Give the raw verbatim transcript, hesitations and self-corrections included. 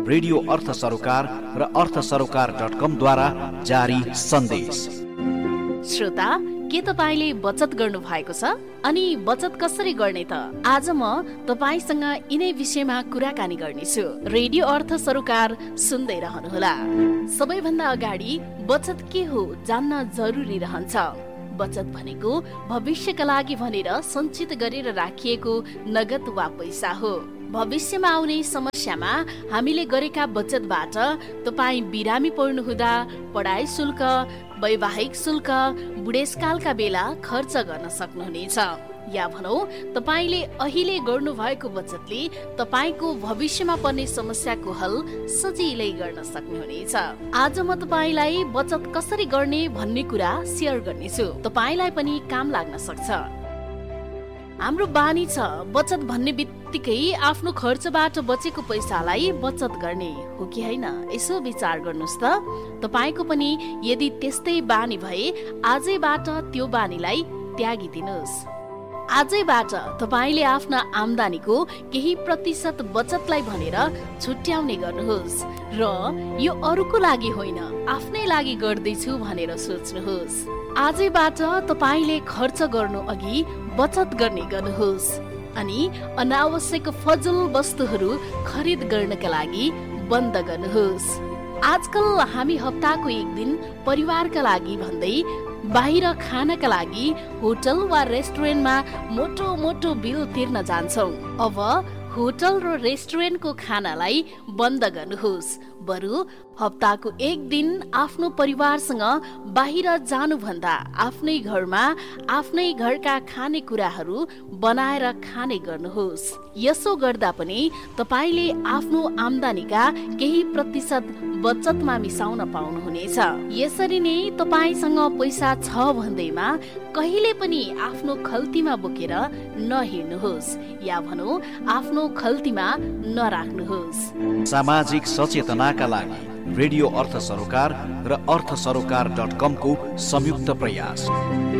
Radio अर्थ सरोकार र अर्थ सरोकार डट कम द्वारा जारी सन्देश। श्रोता, के तपाईले बचत गर्नु भएको छ? अनि बचत कसरी गर्ने त? आज म तपाईसँग यिनै विषयमा कुराकानी गर्नेछु। रेडियो अर्थ सरोकार सुन्दै रहनुहोला। सबैभन्दा अगाडि बचत के हो जान्न जरुरी रहन्छ। बचत भनेको भविष्यका लागि भनेर सञ्चित गरेर राखिएको नगद वा पैसा हो। भविष्यमा आउने समस्यामा हामीले गरेका बचतबाट तपाई बिरामी पर्नुहुँदा पढाइ शुल्क, वैवाहिक शुल्क, बुढेसकालका बेला खर्च गर्न सक्नुहुनेछ। या भनौं तपाईले अहिले गर्नुभएको बचतले तपाईको भविष्यमा पर्ने समस्याको हल सजिलै गर्न सक्नुहुनेछ। आज म तपाईलाई बचत कसरी गर्ने भन्ने कुरा शेयर गर्नेछु। तपाईलाई पनि काम लाग्न सक्छ। हाम्रो बानी छ बचत भन्ने बित्तिकै आफ्नो खर्चबाट बचेको पैसालाई बचत गर्ने हो कि होइन? यसो विचार गर्नुस् त। तपाईको पनि यदि त्यस्तै बानी भए आजैबाट त्यो बानीलाई त्यागिदिनुस्। आजैबाट तपाईले आफ्ना आम्दानीको केही प्रतिशत बचतलाई भनेर छुट्याउने गर्नुहोस् र यो अरूको लागि होइन, आफ्नै लागि गर्दैछु भनेर सोच्नुहोस्। आजैबाट तपाईले खर्च गर्नु अघि बचत गर्ने गर्नुहोस् अनि अनावश्यक फजुल वस्तुहरू खरिद गर्नका लागि बन्द गर्नुहोस्। आजकल हामी हप्ताको एक दिन परिवारका लागि भन्दै बाहिर खानका लागि होटल वा रेस्टुरेन्टमा मोटो मोटो बिल तिर्न जान्छौँ। अब होटल र रेस्टुरेन्टको खानालाई बन्द गर्नुहोस्। बरु हप्ताको एक दिन आफ्नो परिवारसँग बाहिर जानुभन्दा आफ्नै घरमा आफ्नै घरका खानेकुराहरू बनाएर खाने गर्नुहोस्। यसो गर्दा पनि तपाईले आफ्नो आम्दानीका केही प्रतिशत बचतमा मिसाउन पाउनुहुनेछ। यसरी नै तपाईसँग पैसा छ भन्दैमा कहिले पनि आफ्नो खल्तीमा बोकेर नहिड्नुहोस्, या भनौं आफ्नो खल्तीमा नराख्नुहोस्। सामाजिक सचेतनाका लागि रेडियो अर्थ सरोकार र अर्थ सरोकार डट कम को संयुक्त प्रयास।